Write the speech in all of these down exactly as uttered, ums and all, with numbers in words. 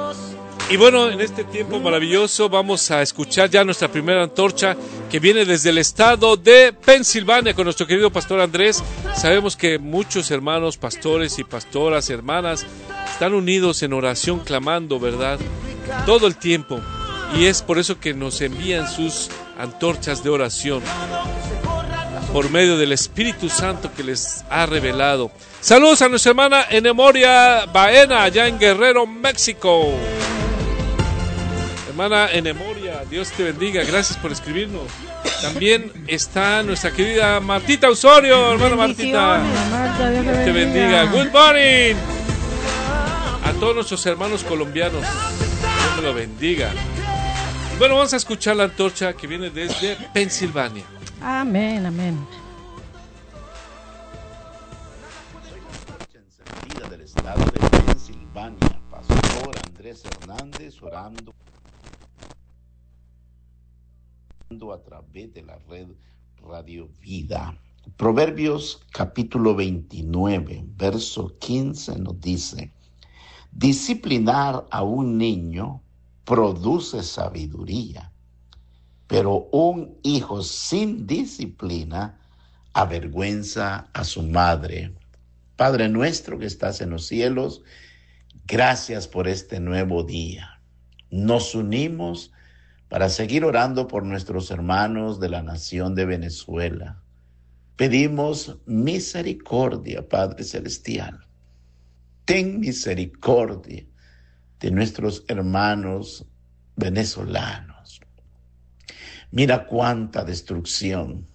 Y bueno, en este tiempo maravilloso vamos a escuchar ya nuestra primera antorcha que viene desde el estado de Pensilvania con nuestro querido pastor Andrés. Sabemos que muchos hermanos, pastores y pastoras, hermanas, están unidos en oración clamando, ¿verdad? Todo el tiempo. Y es por eso que nos envían sus antorchas de oración por medio del Espíritu Santo que les ha revelado. Saludos a nuestra hermana Enemoria Baena, allá en Guerrero, México. Hermana Enemoria, Dios te bendiga, gracias por escribirnos. También está nuestra querida Martita Osorio, hermana Martita. Marta, Dios, Dios te bendiga. Good morning. A todos nuestros hermanos colombianos, Dios me lo bendiga. Y bueno, vamos a escuchar la antorcha que viene desde Pensilvania. Amén, amén. Encendida del estado de Pensilvania, pastor Andrés Hernández orando a través de la red Radio Vida. Proverbios capítulo veintinueve, verso quince nos dice: disciplinar a un niño produce sabiduría, pero un hijo sin disciplina avergüenza a su madre. Padre nuestro que estás en los cielos, gracias por este nuevo día. Nos unimos para seguir orando por nuestros hermanos de la nación de Venezuela. Pedimos misericordia, Padre Celestial. Ten misericordia de nuestros hermanos venezolanos. Mira cuánta destrucción.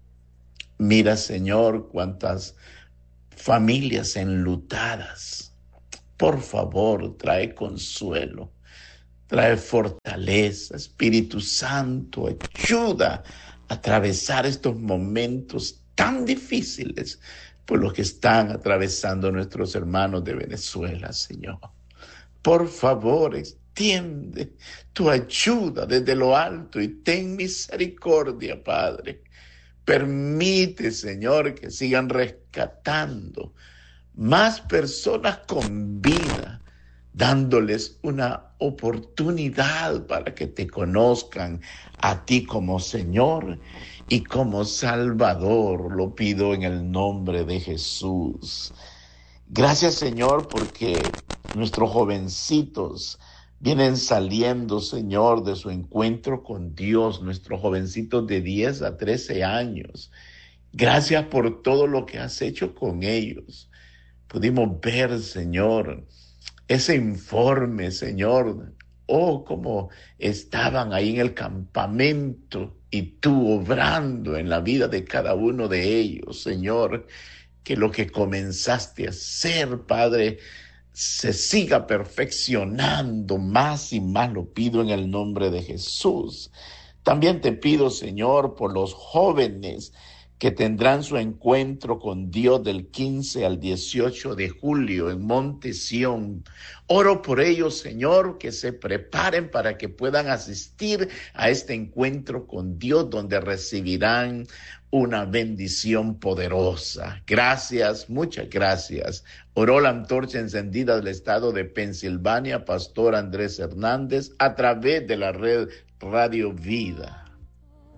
Mira, Señor, cuántas familias enlutadas. Por favor, trae consuelo, trae fortaleza. Espíritu Santo, ayuda a atravesar estos momentos tan difíciles por los que están atravesando nuestros hermanos de Venezuela, Señor. Por favor, extiende tu ayuda desde lo alto y ten misericordia, Padre. Permite, Señor, que sigan rescatando más personas con vida, dándoles una oportunidad para que te conozcan a ti como Señor y como Salvador. Lo pido en el nombre de Jesús. Gracias, Señor, porque nuestros jovencitos vienen saliendo, Señor, de su encuentro con Dios, nuestros jovencitos de diez a trece años. Gracias por todo lo que has hecho con ellos. Pudimos ver, Señor, ese informe, Señor. Oh, cómo estaban ahí en el campamento y tú obrando en la vida de cada uno de ellos, Señor. Que lo que comenzaste a hacer, Padre, se siga perfeccionando más y más, lo pido en el nombre de Jesús. También te pido, Señor, por los jóvenes que tendrán su encuentro con Dios del quince al dieciocho de julio en Monte Sión. Oro por ellos, Señor, que se preparen para que puedan asistir a este encuentro con Dios, donde recibirán una bendición poderosa. Gracias, muchas gracias. Oró la antorcha encendida del estado de Pensilvania, pastor Andrés Hernández, a través de la red Radio Vida.